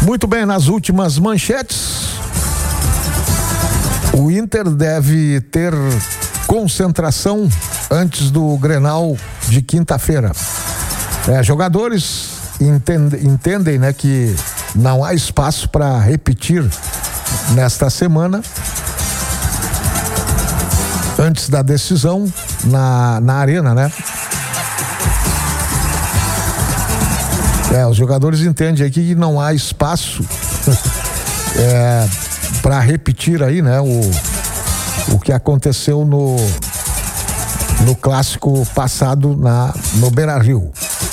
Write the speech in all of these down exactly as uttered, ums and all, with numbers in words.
Muito bem, nas últimas manchetes, o Inter deve ter concentração antes do Grenal de quinta-feira. É, jogadores entende, entendem, né, que não há espaço para repetir nesta semana, antes da decisão na, na arena, né? É, os jogadores entendem aqui que não há espaço é, para repetir aí, né, o, o que aconteceu no, no clássico passado na, no Beira-Rio.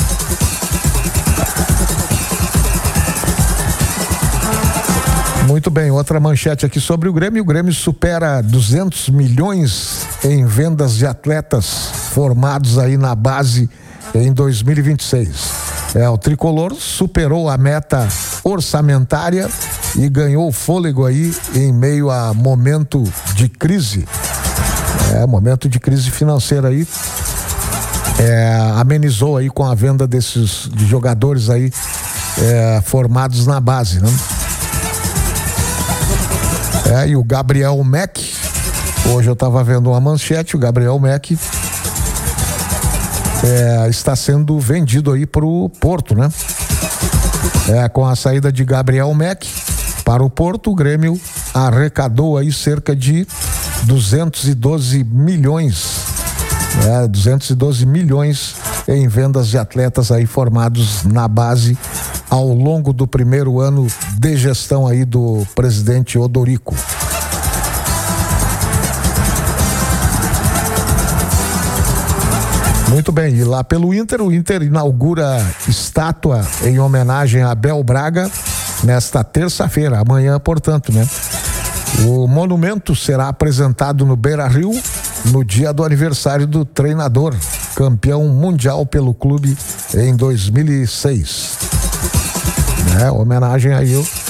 Muito bem, outra manchete aqui sobre o Grêmio. O Grêmio supera duzentos milhões em vendas de atletas formados aí na base em dois mil e vinte e seis. É, o tricolor superou a meta orçamentária e ganhou fôlego aí em meio a momento de crise. É, momento de crise financeira aí. É, amenizou aí com a venda desses de jogadores aí é, formados na base, né? É, e o Gabriel Mack, hoje eu estava vendo uma manchete, o Gabriel Mack é, está sendo vendido aí para o Porto, né? É, com a saída de Gabriel Mack para o Porto, o Grêmio arrecadou aí cerca de duzentos e doze milhões, é, duzentos e doze milhões em vendas de atletas aí formados na base ao longo do primeiro ano de gestão aí do presidente Odorico. Muito bem, e lá pelo Inter, o Inter inaugura estátua em homenagem a Abel Braga nesta terça-feira, amanhã, portanto, né? O monumento será apresentado no Beira-Rio no dia do aniversário do treinador, campeão mundial pelo clube em dois mil e seis. É, homenagem aí